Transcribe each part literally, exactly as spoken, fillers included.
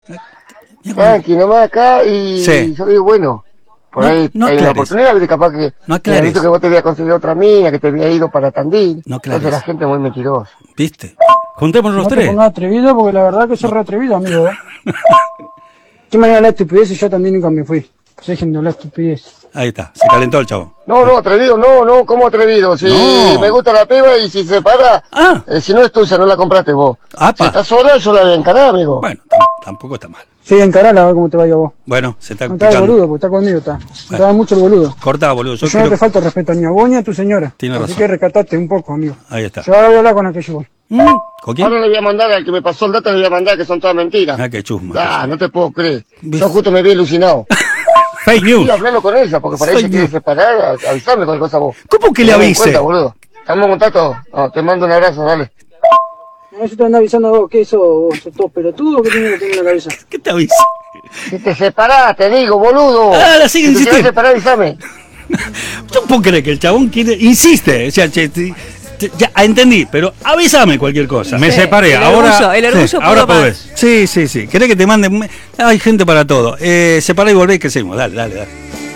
Tranqui, nomás acá y Sí. yo digo, bueno, por No- ahí no hay una aclares. oportunidad, ¿viste? Capaz que No me aclares. han dicho que vos te habías conseguido otra mina, que te había ido para Tandil. No aclares. Entonces la gente es muy mentirosa. ¿Viste? Juntémonos los No te tres. pongas atrevido porque la verdad que sos re atrevido, amigo. ¿eh? ¿Qué manera de hablar estupidez y yo también nunca me fui? Pues dejen de hablar estupidez. Ahí está, se calentó el chavo. No, no, atrevido, no, no, ¿cómo atrevido? Si No. me gusta la piba y si se para, Ah. eh, si no es tuya, no la compraste vos. Apa. Si estás sola, yo la voy a encarar, amigo. Bueno, tam- tampoco está mal. Sí, encarala a ver cómo te vaya vos. Bueno, se está No te hagas picando. boludo, porque está conmigo, está. No te Bueno. da mucho el boludo. Cortá, boludo. Yo Yo no quiero... te falta el respeto ni a vos ni a tu señora. Tiene Así razón. que recatate un poco, amigo. Ahí está. Yo ahora voy a hablar con aquello. Mm, ¿Con quién? Ahora le voy a mandar al que me pasó el dato, le voy a mandar que son todas mentiras. Ah, qué chusma. Ah, no te puedo creer. ¿Viste? Yo justo me vi alucinado. Fake news. Y hablando con ella, porque parece Fake que news. quiere separar, avisarme con cosa vos. ¿Cómo que le Teneme en avise? cuenta, boludo. Estamos en contacto. No, te mando un abrazo, dale. No se te anda avisando a vos, ¿qué eso? ¿Vos sos todo pelotudo? ¿Qué tienes que tener en la cabeza? ¿Qué te avisa? Si te separás, te digo, boludo. Ah, la sigue Si te insistiendo. querés separar, avísame. Yo no puedo creer que el chabón quiere, insiste. O sea, che, te- te- ya entendí, pero avísame cualquier cosa. Me Sí, separé, el ahora. orgullo, el orgullo sí, pudo ahora más. podés. Sí, sí, sí. ¿Querés que te manden? un- Hay gente para todo. Eh, separá y volvé que seguimos. Dale, dale, dale.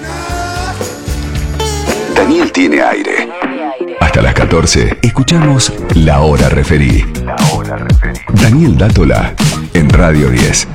Daniel tiene aire. Hasta las catorce, escuchamos La Hora Referí. Daniel Dátola, en Radio diez.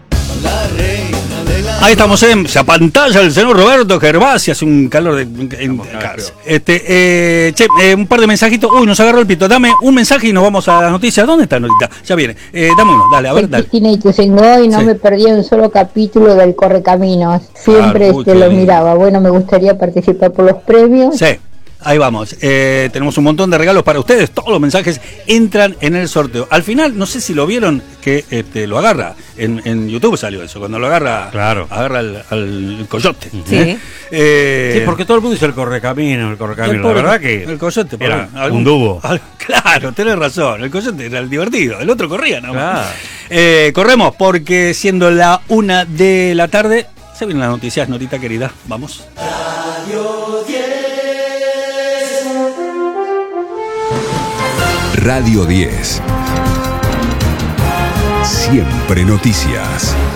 Ahí estamos en se apantalla el señor Roberto Gervasi, hace un calor de en casa. Este, eh, che, eh, un par de mensajitos. Uy, nos agarró el pito. Dame un mensaje y nos vamos a las noticias. ¿Dónde está Norita? Ya viene. Eh, dame uno, dale, a ver, Soy dale. Cristina Ituzaingó y no Sí. me perdí un solo capítulo del Correcaminos. Siempre Claro, uy, este, qué lo lindo. miraba. Bueno, me gustaría participar por los premios. Sí, ahí vamos. Eh, tenemos un montón de regalos para ustedes. Todos los mensajes entran en el sorteo. Al final, no sé si lo vieron, que este, lo agarra. En, en YouTube salió eso. Cuando lo agarra, Claro. agarra al, al coyote. Sí. ¿eh? Eh, Sí, porque todo el mundo dice el correcamino, el correcamino. el La pobre- verdad que el coyote por era ahí, un dúo. al- claro, tenés razón. El coyote era el divertido. El otro corría, ¿no? Claro. Eh, corremos porque siendo la una de la tarde, se vienen las noticias, Norita querida. Vamos. Radio diez. Siempre noticias.